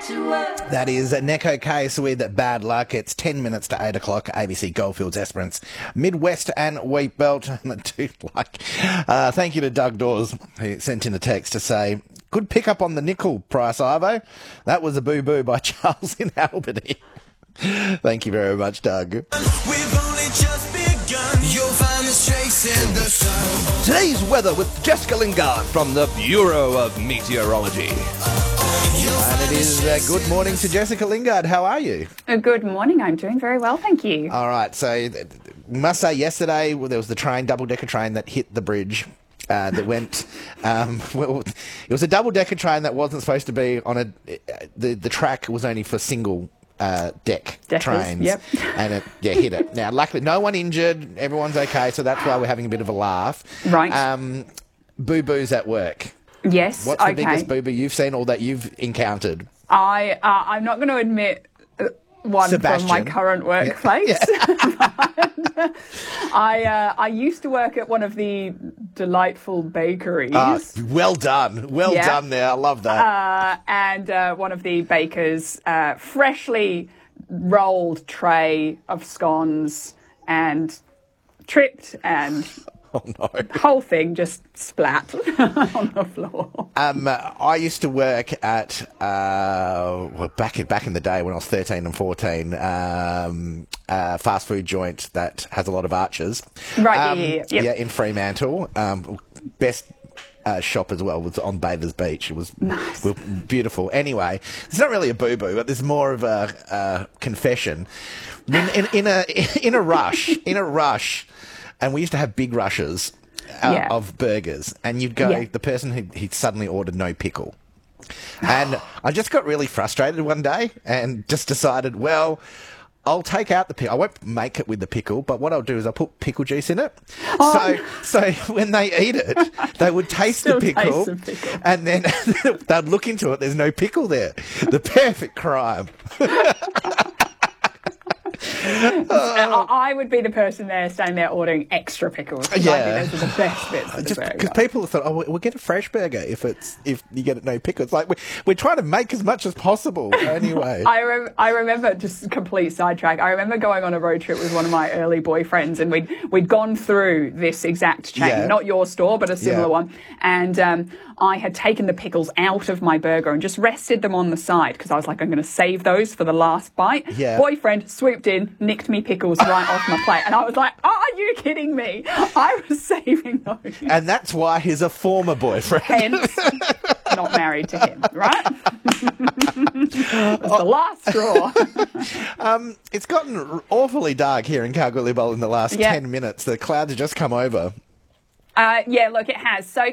That is Neko Case with Bad Luck. It's 10 minutes to 8 o'clock. ABC Goldfields Esperance, Midwest and Wheatbelt. Thank you to Doug Dawes, who sent in a text to say, good pick up on the nickel price, Ivo. That was a boo-boo by Charles in Albany. Thank you very much, Doug. We've only just begun. You'll find the trace in the sun. Today's weather with Jessica Lingard from the Bureau of Meteorology. And it is good morning to Jessica Lingard. How are you? Good morning. I'm doing very well, thank you. All right. So, must say, yesterday there was the train, double-decker train that hit the bridge. That went. Well, it was a double-decker train that wasn't supposed to be on a. The track was only for single. Deck Deckers, trains, yep. And it hit it. Now, luckily, no one injured. Everyone's okay, so that's why we're having a bit of a laugh. Right. Boo-boos at work. Yes. What's the biggest boo-boo you've seen or that you've encountered? I'm not going to admit one Sebastian. from my current workplace. Yeah. I used to work at one of the delightful bakeries. Well done. Well done there. I love that. And one of the bakers' freshly rolled tray of scones and tripped and... Oh, no. The whole thing just splat on the floor. I used to work at, back in the day when I was 13 and 14, fast food joint that has a lot of archers. Right, Yeah, in Fremantle. Best shop as well was on Bathers Beach. It was nice. Beautiful. Anyway, it's not really a boo-boo, but there's more of a confession. In a rush... And we used to have big rushes of burgers, and you'd go, the person he'd suddenly ordered no pickle. And I just got really frustrated one day and just decided, well, I'll take out the pickle. I won't make it with the pickle, but what I'll do is I'll put pickle juice in it. So when they eat it, they would taste the pickle, and then they'd look into it. There's no pickle there. The perfect crime. I would be the person there standing there ordering extra pickles. I think those are the best bits of the burger. Because people thought, we'll get a fresh burger if you get it no pickle. It's like we're trying to make as much as possible anyway. I remember, just complete sidetrack, I remember going on a road trip with one of my early boyfriends, and we'd gone through this exact chain, not your store, but a similar one, and I had taken the pickles out of my burger and just rested them on the side because I was like, I'm going to save those for the last bite. Yeah. Boyfriend swooped in, nicked me pickles right off my plate, and I was like, are you kidding me? I was saving those. And that's why he's a former boyfriend. Hence, not married to him, right? It's the last straw. It's gotten awfully dark here in Kalgoorlie in the last 10 minutes. The clouds have just come over. Look, it has. So